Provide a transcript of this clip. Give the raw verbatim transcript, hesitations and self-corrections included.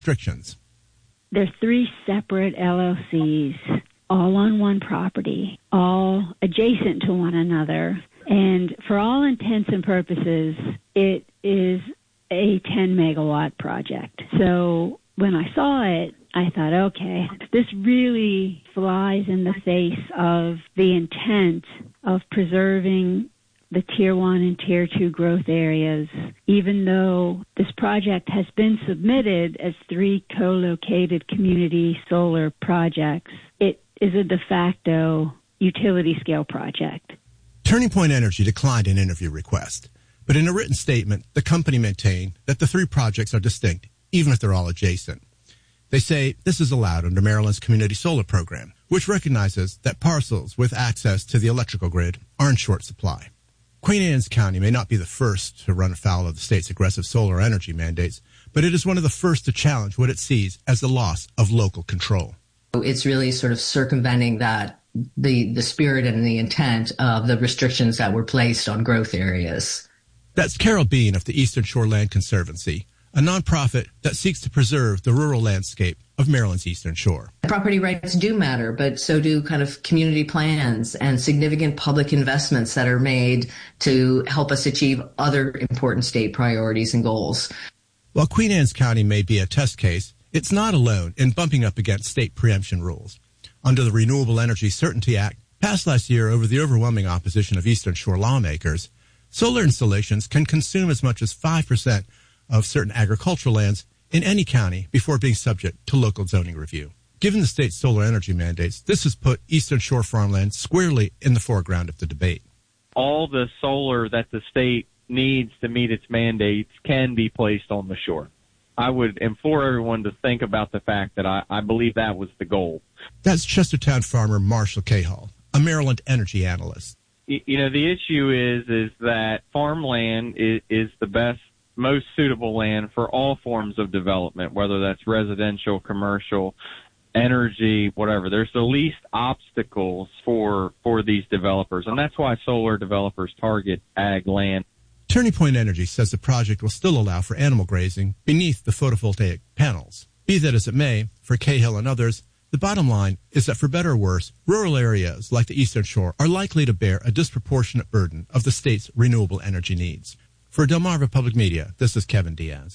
restrictions. There's three separate L L Cs, all on one property, all adjacent to one another. And for all intents and purposes, it is a ten megawatt project. So when I saw it, I thought, okay, this really flies in the face of the intent of preserving the Tier one and Tier two growth areas, even though this project has been submitted as three co-located community solar projects. It is a de facto utility-scale project. Turning Point Energy declined an interview request, but in a written statement, the company maintained that the three projects are distinct, even if they're all adjacent. They say this is allowed under Maryland's Community Solar Program, which recognizes that parcels with access to the electrical grid are in short supply. Queen Anne's County may not be the first to run afoul of the state's aggressive solar energy mandates, but it is one of the first to challenge what it sees as the loss of local control. It's really sort of circumventing that the the spirit and the intent of the restrictions that were placed on growth areas. That's Carol Bean of the Eastern Shore Land Conservancy, a nonprofit that seeks to preserve the rural landscape of Maryland's Eastern Shore. Property rights do matter, but so do kind of community plans and significant public investments that are made to help us achieve other important state priorities and goals. While Queen Anne's County may be a test case, it's not alone in bumping up against state preemption rules. Under the Renewable Energy Certainty Act, passed last year over the overwhelming opposition of Eastern Shore lawmakers, solar installations can consume as much as five percent of certain agricultural lands in any county before being subject to local zoning review. Given the state's solar energy mandates, this has put Eastern Shore farmland squarely in the foreground of the debate. All the solar that the state needs to meet its mandates can be placed on the shore. I would implore everyone to think about the fact that I, I believe that was the goal. That's Chestertown farmer Marshall Cahall, a Maryland energy analyst. You know, the issue is is that farmland is, is the best, most suitable land for all forms of development, whether that's residential, commercial, energy, whatever. There's the least obstacles for for these developers, and that's why solar developers target ag land. Turning Point Energy says the project will still allow for animal grazing beneath the photovoltaic panels. Be that as it may, for Cahill and others, the bottom line is that for better or worse, rural areas like the Eastern Shore are likely to bear a disproportionate burden of the state's renewable energy needs. For Delmarva Public Media, this is Kevin Diaz.